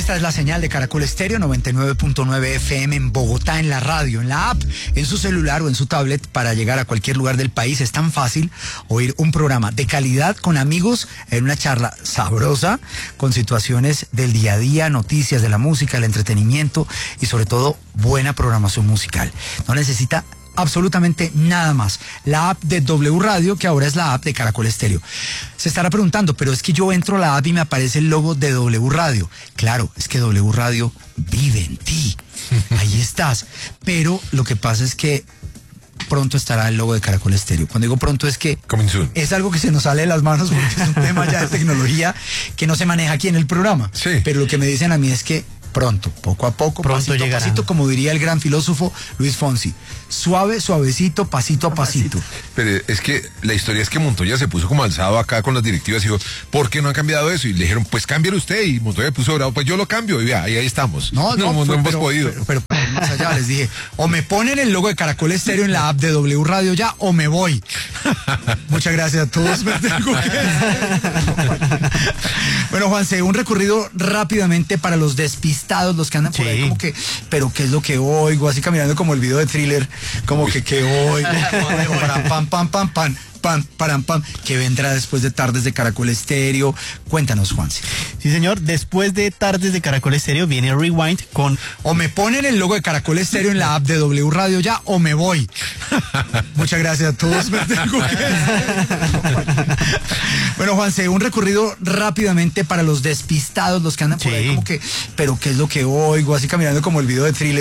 Esta es la señal de Caracol Estéreo 99.9 FM en Bogotá, en la radio, en la app, en su celular o en su tablet para llegar a cualquier lugar del país. Es tan fácil oír un programa de calidad con amigos en una charla sabrosa con situaciones del día a día, noticias de la música, el entretenimiento y sobre todo buena programación musical. No necesita absolutamente nada más. La app de W Radio, que ahora es la app de Caracol Estéreo. Se estará preguntando, pero es que yo entro a la app y me aparece el logo de W Radio. Claro, es que W Radio vive en ti. Ahí estás. Pero lo que pasa es que pronto estará el logo de Caracol Estéreo. Cuando digo pronto es que es algo que se nos sale de las manos porque es un tema ya de tecnología que no se maneja aquí en el programa. Sí. Pero lo que me dicen a mí es que pronto, poco a poco, pronto pasito llegará. a pasito, como diría el gran filósofo Luis Fonsi. Suave, suavecito, pasito a pasito. Pero es que la historia es que Montoya se puso como alzado acá con las directivas y dijo, ¿por qué no han cambiado eso? Y le dijeron, pues cámbialo usted. Y Montoya puso bravo, pues yo lo cambio. Y ya, ahí estamos. No hemos podido. Pero más allá les dije, o me ponen el logo de Caracol Estéreo en la app de W Radio ya, o me voy. Muchas gracias a todos. Me tengo que... Bueno, Juanse, un recorrido rápidamente para los despistados, los que andan por ahí como que, pero ¿qué es lo que oigo? Así caminando como el video de Thriller, como que ¿qué oigo? Para pam, pam, pam, pam. Pam, param, pam, que vendrá después de Tardes de Caracol Estéreo. Cuéntanos, Juanse. Sí, señor, después de Tardes de Caracol Estéreo viene Rewind con... O me ponen el logo de Caracol Estéreo en la app de W Radio ya, o me voy. Muchas gracias a todos. Me tengo que... Bueno, Juanse, un recorrido rápidamente para los despistados, los que andan por ahí como que, pero ¿qué es lo que oigo? Así caminando como el video de Thriller.